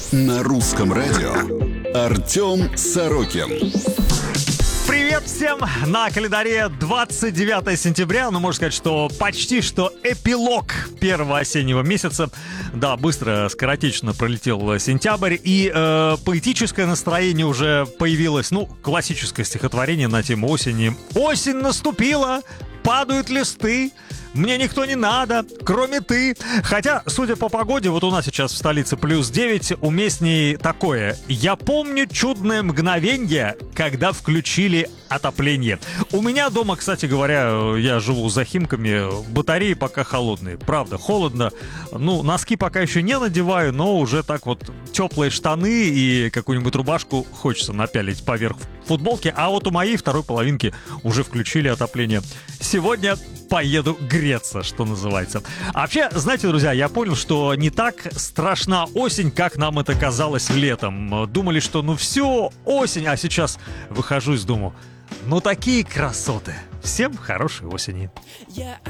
На русском радио Артем Сорокин. Привет всем! На календаре 29 сентября, можно сказать, что почти что эпилог первого осеннего месяца. Да, быстро, скоротечно пролетел сентябрь, и поэтическое настроение уже появилось, классическое стихотворение на тему осени. Осень наступила, падают листы, мне никто не надо, кроме ты. Хотя, судя по погоде, вот у нас сейчас в столице плюс 9, уместней такое. Я помню чудное мгновенье, когда включили отопление. У меня дома, кстати говоря, я живу за Химками, батареи пока холодные. Правда, холодно. Носки пока еще не надеваю, но уже так вот теплые штаны и какую-нибудь рубашку хочется напялить поверх футболки. А вот у моей второй половинки уже включили отопление. Сегодня поеду греться, что называется. А вообще, знаете, друзья, я понял, что не так страшна осень, как нам это казалось летом. Думали, что все, осень, а сейчас выхожу из дома. Такие красоты. Всем хорошей осени.